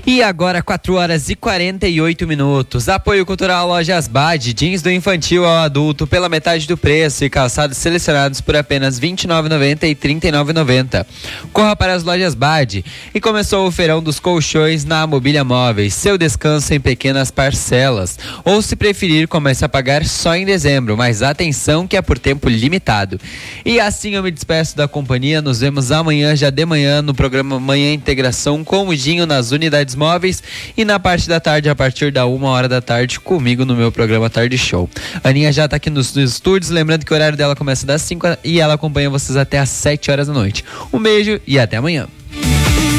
E agora 4h48. Apoio Cultural Lojas Bad, jeans do infantil ao adulto pela metade do preço e calçados selecionados por apenas R$ 29,90 e R$ 39,90. Corra para as Lojas Bad. E começou o feirão dos colchões na Mobília Móveis. Seu descanso em pequenas parcelas. Ou se preferir, comece a pagar só em dezembro, mas atenção que é por tempo limitado. E assim eu me despeço da companhia. Nos vemos amanhã, já de manhã, no programa Manhã Integração com o Dinho nas unidades móveis e na parte da tarde, a partir da 1h da tarde, comigo no meu programa Tarde Show. A Aninha já tá aqui nos estúdios, lembrando que o horário dela começa das 5 e ela acompanha vocês até às 7 horas da noite. Um beijo e até amanhã.